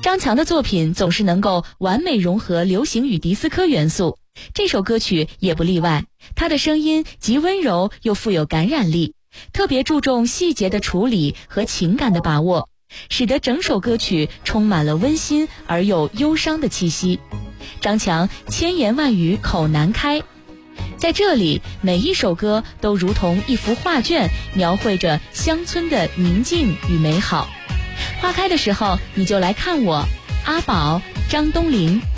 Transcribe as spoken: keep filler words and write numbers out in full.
张强的作品总是能够完美融合流行与迪斯科元素，这首歌曲也不例外。他的声音极温柔又富有感染力，特别注重细节的处理和情感的把握，使得整首歌曲充满了温馨而又忧伤的气息。张强千言万语口难开，在这里每一首歌都如同一幅画卷，描绘着乡村的宁静与美好。花开的时候你就来看我，阿宝、张东林。